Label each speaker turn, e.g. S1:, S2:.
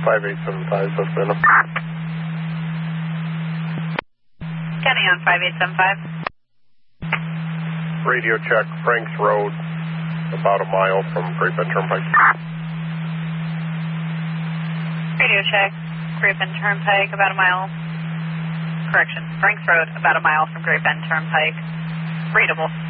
S1: 5875, Susquehanna.
S2: Getting on 5875.
S1: Radio check, Franks Road, about a mile from Great Bend Turnpike.
S2: Radio check, Great Bend Turnpike, about a mile. Correction, Franks Road, about a mile from Great Bend Turnpike. Readable.